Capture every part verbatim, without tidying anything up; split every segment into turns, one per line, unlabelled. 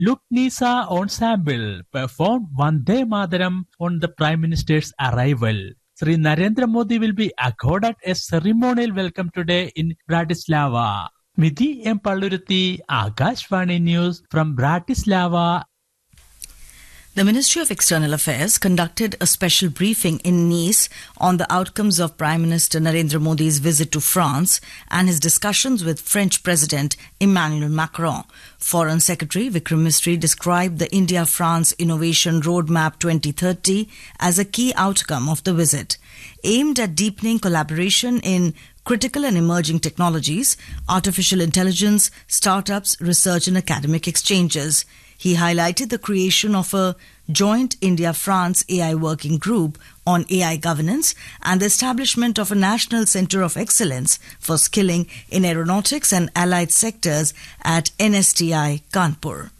Luknisa Ensemble performed Vande Mataram on the Prime Minister's arrival. Sri Narendra Modi will be accorded a ceremonial welcome today in Bratislava. Midhi M. Palluruthi, Akashvani News from Bratislava.
The Ministry of External Affairs conducted a special briefing in Nice on the outcomes of Prime Minister Narendra Modi's visit to France and his discussions with French President Emmanuel Macron. Foreign Secretary Vikram Misri described the India-France Innovation Roadmap twenty thirty as a key outcome of the visit, aimed at deepening collaboration in critical and emerging technologies, artificial intelligence, startups, research and academic exchanges. He highlighted the creation of a joint India-France A I working group on A I governance and the establishment of a National Centre of Excellence for Skilling in Aeronautics and Allied Sectors at N S T I, Kanpur.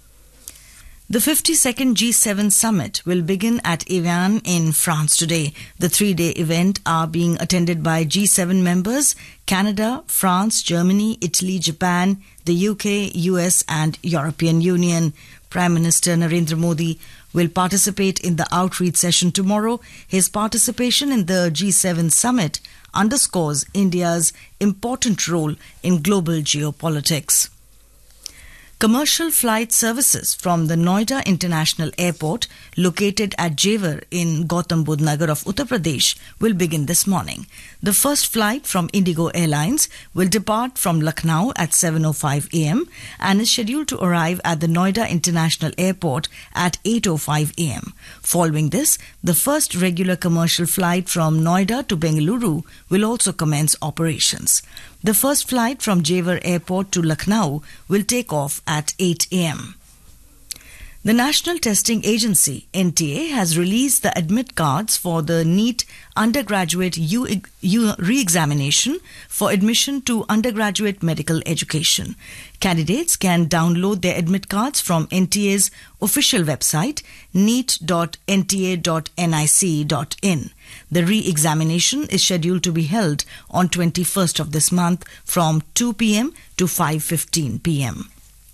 The fifty-second G seven summit will begin at Evian in France today. The three-day event are being attended by G seven members, Canada, France, Germany, Italy, Japan, the U K, U S and European Union. Prime Minister Narendra Modi will participate in the outreach session tomorrow. His participation in the G seven summit underscores India's important role in global geopolitics. Commercial flight services from the Noida International Airport, located at Jewar in Gautam Budh Nagar of Uttar Pradesh, will begin this morning. The first flight from Indigo Airlines will depart from Lucknow at seven oh five a m and is scheduled to arrive at the Noida International Airport at eight oh five a m Following this, the first regular commercial flight from Noida to Bengaluru will also commence operations. The first flight from Jewar Airport to Lucknow will take off at eight a m The National Testing Agency, N T A, has released the admit cards for the NEET undergraduate U- U- re-examination for admission to undergraduate medical education. Candidates can download their admit cards from N T A's official website, neet dot n t a dot nic dot in. The re-examination is scheduled to be held on twenty-first of this month from two p m to five fifteen p m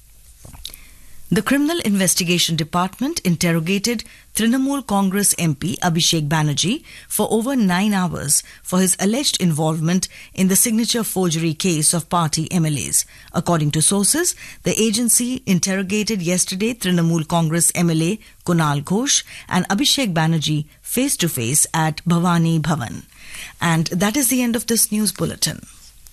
The Criminal Investigation Department interrogated Trinamool Congress M P Abhishek Banerjee for over nine hours for his alleged involvement in the signature forgery case of party M L As. According to sources, the agency interrogated yesterday Trinamool Congress M L A Kunal Ghosh and Abhishek Banerjee face-to-face at Bhavani Bhavan. And that is the end of this news bulletin.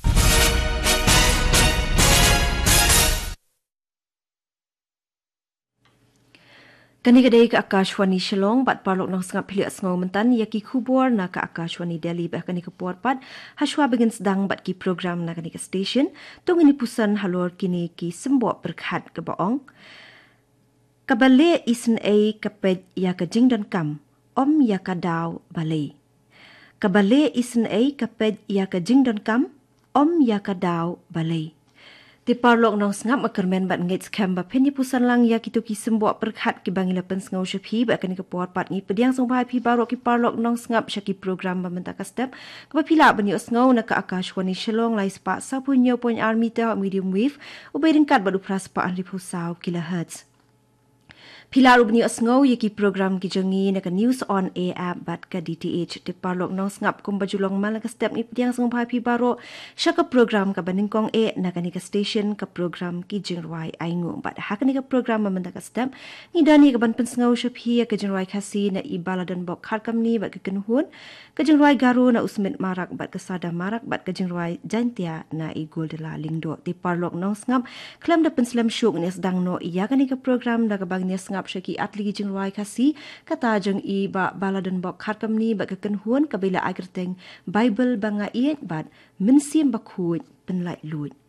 Kanigadai ka Akashwani Shillong bat parlok ng sangap pili asngaw mentan yaki kubor na ka Akashwani Delhi bah kanika puarpat haswa begin sedang bat ki program na kanika station tung ini pusan halor kini ki sembo berkhat ke baong kabale isen a kapet ya ka jingdan kam om ya ka daw balay kabale isen a kapet ya ka jingdan kam om ya ka daw balay Ti parlok nong sngap makermen bat ngets kam ba penyi pusan lang ya kitu ki sembo perkhat ki bangila pen sngau shaphi ba kan ka puat pat ngi pediang song bhai phi baro ki parlok nong sngap shaki program ba menta ka step ka phila bani osngau na ka Akashwani Shillong lai spa sa punyo point army ta medium wave ubedin kat badu praspa an ripusau kilohertz Pilar ubni osngau yaki program ki jangi na ka news on air app bat ka D T H ti parlok nong sngap kum bajulong mal ka step ni pediang song bhai phi baro shaka program ka baningkong e na ka ni ka station ka program ki jingwai aingu bat hakani ka program ma manda ka step ni dani ka ban pensngau shaphi ka jingwai khasi na ibaladan bok khar kamni bat ka kenhun ka jingwai garu na usmet marak bat ka sada marak bat ka jingwai jantia na i goldela lingdo ti parlok nong sngap klam da penslam shuk ni sedang no iya kani ka program da ka bang ni Shaki atli jingwai khasi kata jeng i ba baladan bok kharkam ni ba kaken huan kabila agrteng Bible banga iet bat mensim bakhuit penlai lut